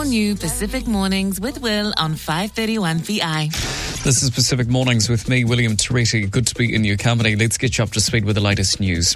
new Pacific Mornings with Will on 531 VI. This is Pacific Mornings with me, William Toretti. Good to be in your company. Let's get you up to speed with the latest news.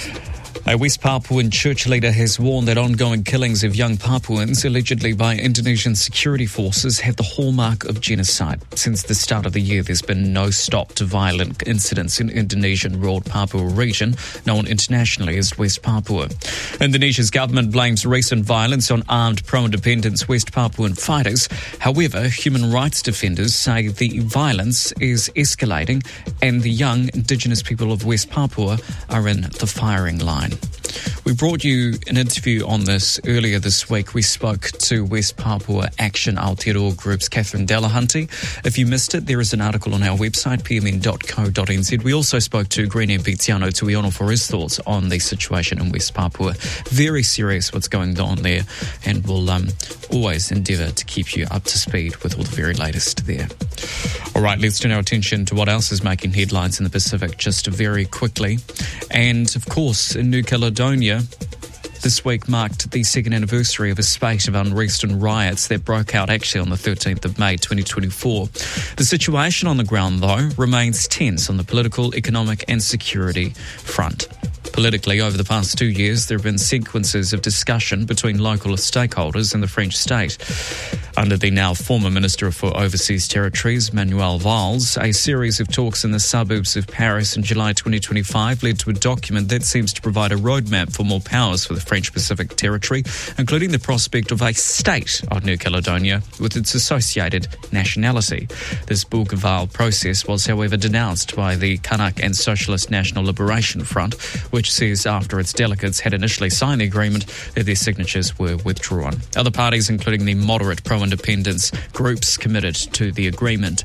A West Papuan church leader has warned that ongoing killings of young Papuans, allegedly by Indonesian security forces, have the hallmark of genocide. Since the start of the year, there's been no stop to violent incidents in Indonesian ruled Papua region, known internationally as West Papua. Indonesia's government blames recent violence on armed pro-independence West Papuan fighters. However, human rights defenders say the violence is escalating and the young indigenous people of West Papua are in the firing line. We brought you an interview on this earlier this week. We spoke to West Papua Action Aotearoa Group's Catherine Delahunty. If you missed it, there is an article on our website, pmn.co.nz. We also spoke to Green MP Tiano Tuiono for his thoughts on the situation in West Papua. Very serious what's going on there, and we'll always endeavour to keep you up to speed with all the very latest there. All right, let's turn our attention to what else is making headlines in the Pacific just very quickly. And, of course, in New Caledonia, this week marked the second anniversary of a spate of unrest and riots that broke out actually on the 13th of May 2024. The situation on the ground, though, remains tense on the political, economic and security front. Politically, over the past 2 years, there have been sequences of discussion between local stakeholders and the French state. Under the now former Minister for Overseas Territories, Manuel Valls, a series of talks in the suburbs of Paris in July 2025 led to a document that seems to provide a roadmap for more powers for the French Pacific Territory, including the prospect of a state of New Caledonia with its associated nationality. This Bougainville process was, however, denounced by the Kanak and Socialist National Liberation Front, which says after its delegates had initially signed the agreement that their signatures were withdrawn. Other parties, including the moderate pro-independence groups, committed to the agreement.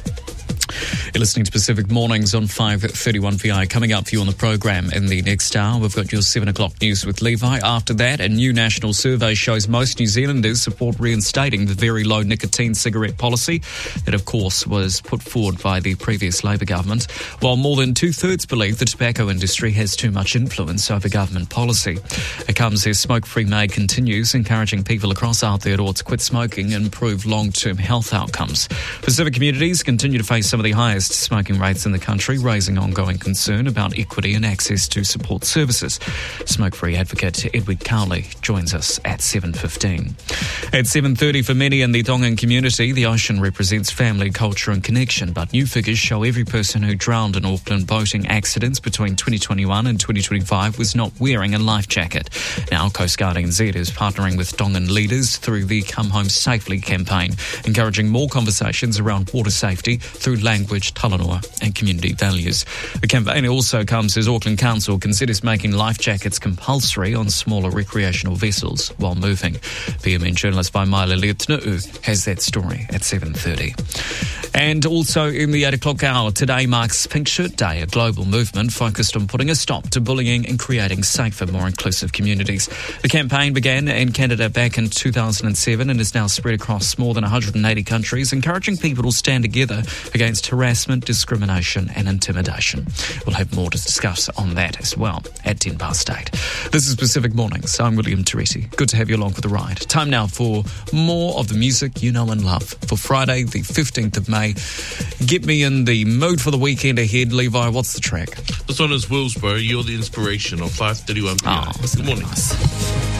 You're listening to Pacific Mornings on 531 VI. Coming up for you on the program in the next hour, we've got your 7 o'clock news with Levi. After that, a new national survey shows most New Zealanders support reinstating the very low nicotine cigarette policy that, of course, was put forward by the previous Labour government, while more than two-thirds believe the tobacco industry has too much influence over government policy. It comes as Smoke-Free May continues, encouraging people across Aotearoa to quit smoking and improve long-term health outcomes. Pacific communities continue to face some of the highest smoking rates in the country, raising ongoing concern about equity and access to support services. Smoke-free advocate Edward Cowley joins us at 7:15. At 7:30, for many in the Tongan community, the ocean represents family, culture and connection, but new figures show every person who drowned in Auckland boating accidents between 2021 and 2025 was not wearing a life jacket. Now, Coast Guard NZ is partnering with Tongan leaders through the Come Home Safely campaign, encouraging more conversations around water safety through language, talanoa and community values. The campaign also comes as Auckland Council considers making life jackets compulsory on smaller recreational vessels while moving. PMN journalist Vaimala Leotnuu has that story at 7:30. And also in the 8 o'clock hour, today marks Pink Shirt Day, a global movement focused on putting a stop to bullying and creating safer, more inclusive communities. The campaign began in Canada back in 2007 and is now spread across more than 180 countries, encouraging people to stand together against harassment, discrimination and intimidation. We'll have more to discuss on that as well at 8:10. This is Pacific Mornings. I'm William Toretti. Good to have you along for the ride. Time now for more of the music you know and love. For Friday, the 15th of May, get me in the mood for the weekend ahead. Levi, what's the track? This one is Willsboro. You're the inspiration of 531 PM. Good morning. Nice.